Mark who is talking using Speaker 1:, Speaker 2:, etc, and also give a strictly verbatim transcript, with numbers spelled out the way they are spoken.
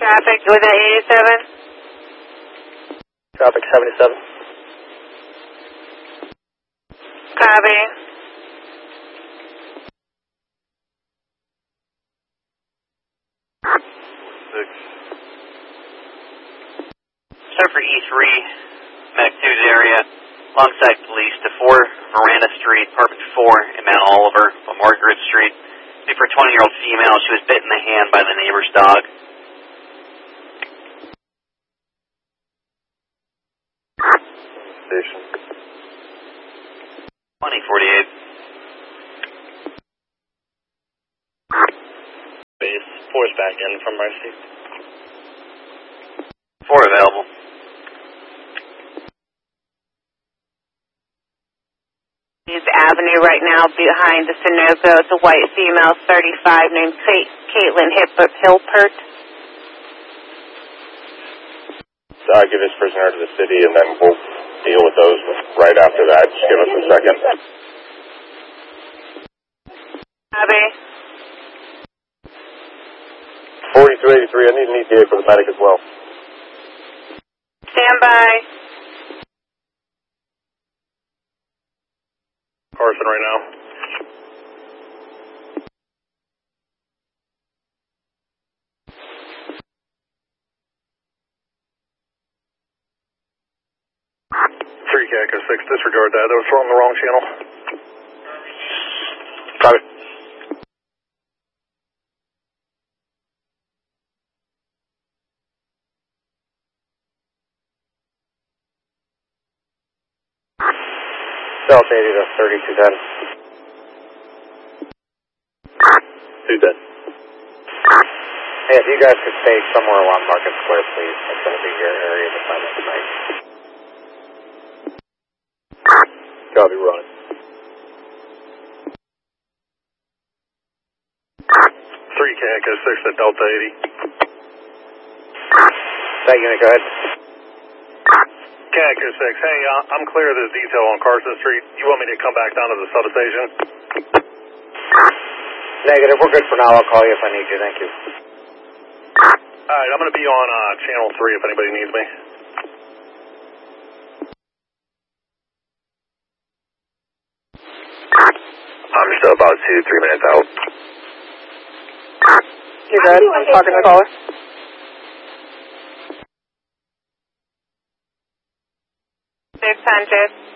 Speaker 1: Traffic, was that eighty-seven?
Speaker 2: Traffic seventy-seven.
Speaker 1: Copy.
Speaker 3: Six. Start for E three, Mac two's area, alongside police to four Veranda Street, apartment four in Mount Oliver on Margaret Street. Looking for a twenty-year-old female. She was bit in the hand by the neighbor's dog.
Speaker 2: Station.
Speaker 3: twenty forty-eight.
Speaker 2: Base. Four's back in from Mercy.
Speaker 3: Four available.
Speaker 1: Avenue right now behind the Sunoco. It's a white female, thirty-five, named Kate, Caitlin Hip- Hilpert.
Speaker 2: So I'll give this prisoner to the city, and then we'll deal with those right after that. Just give us a second.
Speaker 1: Copy.
Speaker 2: forty-two eighty-three, I need an E T A for the medic as well.
Speaker 1: Stand by.
Speaker 2: Carson right now. Three K Echo six, disregard that. That was on the wrong channel. Copy. Delta eighty to thirty-two ten. two ten. Hey, if you guys could stay somewhere along Market Square, please. That's going to be your area of assignment tonight. Copy, running. three K Echo six at Delta eighty. That unit, go ahead. K Echo six, hey, uh, I'm clear of this detail on Carson Street. You want me to come back down to the substation? Negative, we're good for now. I'll call you if I need you. Thank you. Alright, I'm going to be on uh, channel three if anybody needs me. I'm still about two, three minutes out.
Speaker 1: You're good. I'm talking to the caller. six hundred.